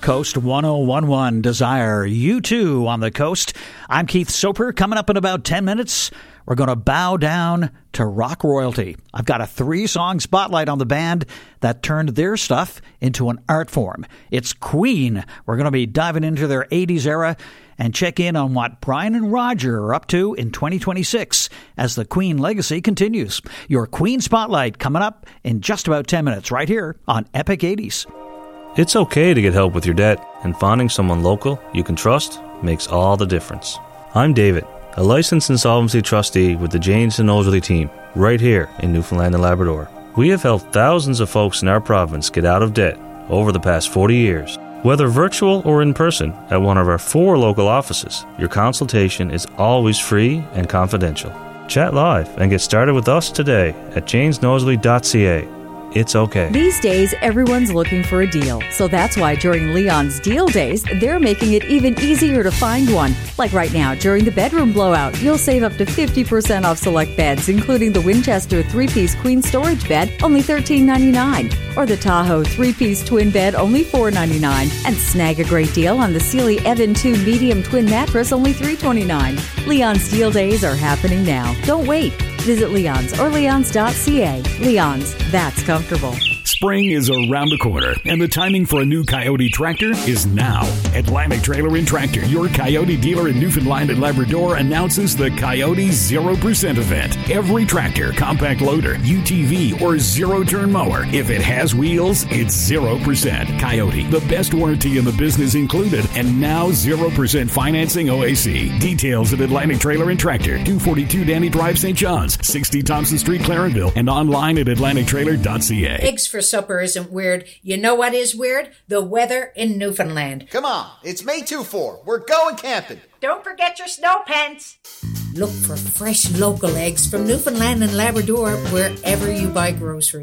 Coast 1011 Desire, you too on the coast. I'm Keith Soper. Coming up in about 10 minutes, we're going to bow down to rock royalty. I've got a 3-song spotlight on the band that turned their stuff into an art form. It's Queen. We're going to be diving into their 80s era and check in on what Brian and Roger are up to in 2026 as the Queen legacy continues. Your Queen Spotlight coming up in just about 10 minutes right here on Epic 80s. It's okay to get help with your debt, and finding someone local you can trust makes all the difference. I'm David, a licensed insolvency trustee with the Janes and Nosworthy team, right here in Newfoundland and Labrador. We have helped thousands of folks in our province get out of debt over the past 40 years. Whether virtual or in person at one of our 4 local offices, your consultation is always free and confidential. Chat live and get started with us today at janesnosworthy.ca. It's okay. These days, everyone's looking for a deal. So that's why during Leon's Deal Days, they're making it even easier to find one. Like right now, during the bedroom blowout, you'll save up to 50% off select beds, including the Winchester 3-piece queen storage bed, only $13.99. Or the Tahoe 3-piece twin bed, only $4.99. And snag a great deal on the Sealy Evan 2 medium twin mattress, only $3.29. Leon's Deal Days are happening now. Don't wait. Visit Leon's or leons.ca. Leon's, that's comfortable. Spring is around the corner, and the timing for a new Coyote tractor is now. Atlantic Trailer and Tractor, your Coyote dealer in Newfoundland and Labrador, announces the Coyote 0% event. Every tractor, compact loader, UTV, or zero-turn mower, if it has wheels, it's 0%. Coyote, the best warranty in the business included, and now 0% financing OAC. Details at Atlantic Trailer and Tractor, 242 Danny Drive, St. John's, 60 Thompson Street, Clarenville, and online at atlantictrailer.ca. Eggs for supper isn't weird. You know what is weird? The weather in Newfoundland. Come on, it's May 2-4. We're going camping. Don't forget your snow pants. Look for fresh local eggs from Newfoundland and Labrador wherever you buy groceries.